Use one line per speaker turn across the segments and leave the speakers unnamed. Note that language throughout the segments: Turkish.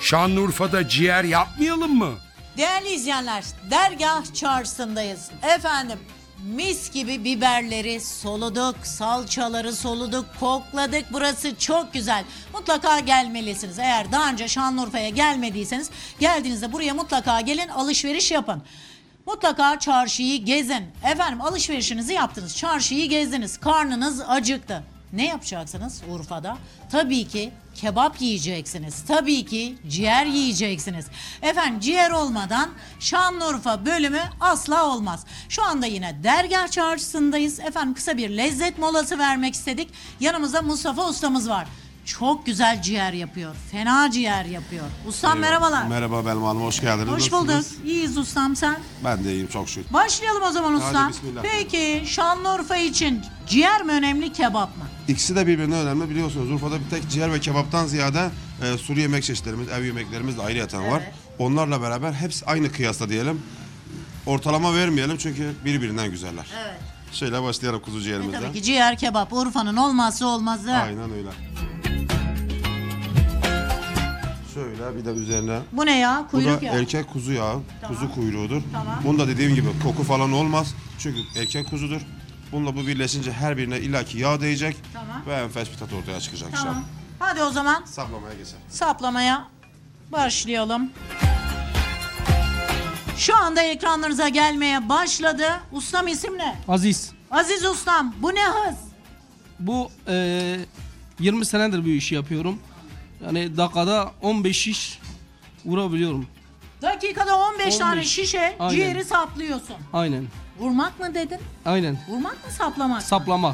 Şanlıurfa'da ciğer yapmayalım mı?
Değerli izleyenler, dergah çarşısındayız. Efendim, mis gibi biberleri soluduk, salçaları soluduk, kokladık. Burası çok güzel. Mutlaka gelmelisiniz. Eğer daha önce Şanlıurfa'ya gelmediyseniz, geldiğinizde buraya mutlaka gelin, alışveriş yapın. Mutlaka çarşıyı gezin. Efendim, alışverişinizi yaptınız, çarşıyı gezdiniz, karnınız acıktı. Ne yapacaksınız Urfa'da? Tabii ki kebap yiyeceksiniz. Tabii ki ciğer yiyeceksiniz. Efendim, ciğer olmadan Şanlıurfa bölümü asla olmaz. Şu anda yine dergah çarşısındayız. Efendim, kısa bir lezzet molası vermek istedik. Yanımızda Mustafa ustamız var. Çok güzel ciğer yapıyor. Fena ciğer yapıyor. Ustam merhabalar.
Merhaba Belma Hanım, hoş geldiniz.
Hoş
Nasılsınız?
bulduk. İyiyiz ustam, sen?
Ben de iyiyim, çok şükür.
Başlayalım o zaman ustam.
bismillah.
Peki Şanlıurfa için ciğer mi önemli, kebap mı?
İkisi de birbirinden önemli, biliyorsunuz. Urfa'da bir tek ciğer ve kebaptan ziyade sulu yemek çeşitlerimiz, ev yemeklerimiz de ayrıyeten var.
Evet.
Onlarla beraber hepsi aynı kıyasla diyelim. Ortalama vermeyelim çünkü birbirinden güzeller.
Evet.
Şöyle başlayalım kuzu ciğerimizden.
Tabii ki ciğer kebap Urfa'nın olmazsa olmazı.
Aynen öyle. Şöyle bir de üzerine.
Bu ne ya?
Bu
Kuyruk
da
yağı.
erkek kuzu yağı, kuzu kuyruğudur.
Tamam.
Bunda dediğim gibi koku falan olmaz. Çünkü erkek kuzudur. Bununla bu birleşince her birine illaki yağ değecek.
Tamam.
Ve enfes bir tat ortaya çıkacak
Tamam.
inşallah.
Hadi o zaman
Saplamaya geçelim.
saplamaya başlayalım. Şu anda ekranlarınıza gelmeye başladı. Ustam isim ne?
Aziz.
Aziz ustam. Bu ne hız?
Bu 20 senedir bu işi yapıyorum. Yani dakikada 15 şiş vurabiliyorum.
Dakikada 15 tane
15.
şişe
Aynen.
ciğeri saplıyorsun.
Aynen.
Vurmak mı dedin?
Aynen.
Vurmak mı, saplamak mı?
Saplamak.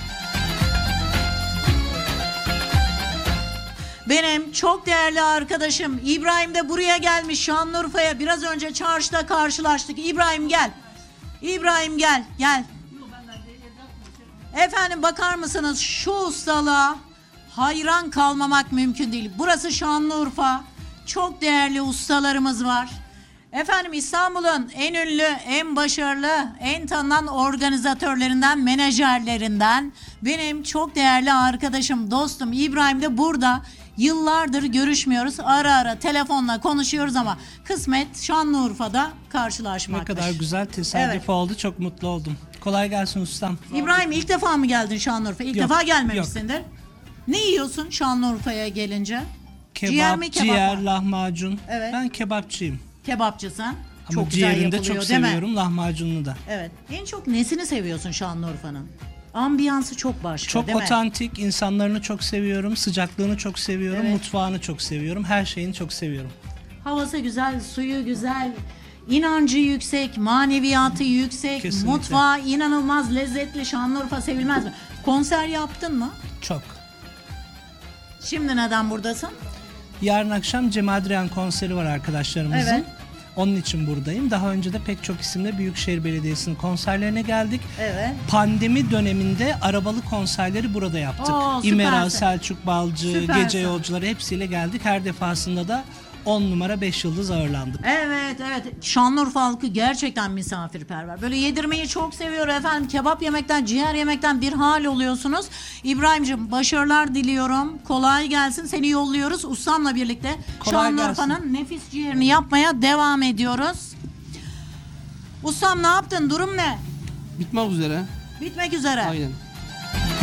Benim çok değerli arkadaşım İbrahim de buraya gelmiş, Şanlıurfa'ya. Biraz önce çarşıda karşılaştık. İbrahim gel. İbrahim gel. Gel. Efendim, bakar mısınız şu ustalığa? Hayran kalmamak mümkün değil. Burası Şanlıurfa. Çok değerli ustalarımız var. Efendim, İstanbul'un en ünlü, en başarılı, en tanınan organizatörlerinden, menajerlerinden benim çok değerli arkadaşım, dostum İbrahim de burada. Yıllardır görüşmüyoruz. Ara ara telefonla konuşuyoruz ama kısmet Şanlıurfa'da
Ne
karşılaşmakmış.
kadar güzel tesadüf
Evet.
oldu. Çok mutlu oldum. Kolay gelsin ustam.
İbrahim, ilk defa mı geldin Şanlıurfa? İlk
Yok,
defa gelmemişsindir. Ne yiyorsun Şanlıurfa'ya gelince?
Kebap,
Ciğer mi, kebap
ciğer,
mı?
lahmacun.
Evet.
Ben kebapçıyım.
Kebapçısın.
Ama
Çok güzel
ciğerini de
yapılıyor,
çok
değil mi?
seviyorum, lahmacununu da.
Evet. En çok nesini seviyorsun Şanlıurfa'nın? Ambiyansı çok başka,
Çok
değil mi?
otantik, insanlarını çok seviyorum, sıcaklığını çok seviyorum,
Evet.
mutfağını çok seviyorum, her şeyini çok seviyorum.
Havası güzel, suyu güzel, inancı yüksek, maneviyatı yüksek,
Kesinlikle.
mutfağı inanılmaz lezzetli. Şanlıurfa sevilmez mi? Konser yaptın mı?
Çok.
Şimdi neden buradasın?
Yarın akşam Cem Adrian konseri var arkadaşlarımızın.
Evet.
Onun için buradayım. Daha önce de pek çok isimle Büyükşehir Belediyesi'nin konserlerine geldik.
Evet.
Pandemi döneminde arabalı konserleri burada yaptık.
Oo, süpersin.
İmeral, Selçuk Balcı,
Süpersin.
Gece Yolcuları hepsiyle geldik. Her defasında da 10 numara 5 yıldız ağırlandık.
Evet, evet. Şanlıurfa halkı gerçekten misafirperver. Böyle yedirmeyi çok seviyor efendim. Kebap yemekten, ciğer yemekten bir hal oluyorsunuz. İbrahim'cim, başarılar diliyorum. Kolay gelsin. Seni yolluyoruz. Ustamla birlikte
Kolay
Şanlıurfa'nın nefis ciğerini yapmaya devam ediyoruz. Ustam, ne yaptın? Durum ne?
Bitmek üzere.
Bitmek üzere.
Aynen.